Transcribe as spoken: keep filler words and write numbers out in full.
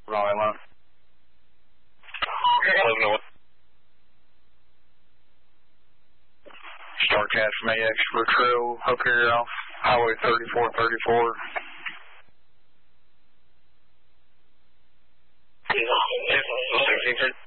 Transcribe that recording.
Valley line. Starcast from A X for Trail, Hope Carrier off Highway thirty-four thirty-four. Yes,